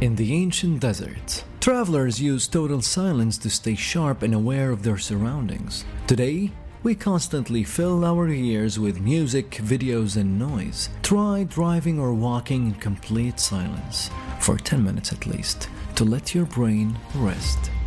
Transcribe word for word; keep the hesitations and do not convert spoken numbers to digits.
In the ancient deserts, travelers used total silence to stay sharp and aware of their surroundings. Today, we constantly fill our ears with music, videos, and noise. Try driving or walking in complete silence, for ten minutes at least, to let your brain rest.